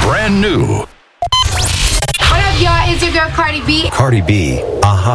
Brand new. What up, y'all? It's your girl Cardi B. Cardi B, Aha.